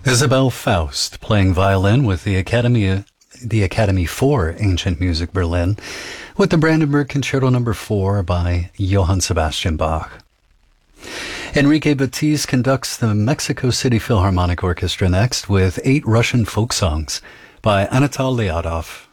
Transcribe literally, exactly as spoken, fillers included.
Isabel Faust playing violin with the Academy, the Academy for Ancient Music Berlin, with the Brandenburg Concerto Number Four by Johann Sebastian Bach. Enrique Baptiste conducts the Mexico City Philharmonic Orchestra next with eight Russian folk songs by Anatol Lyadov.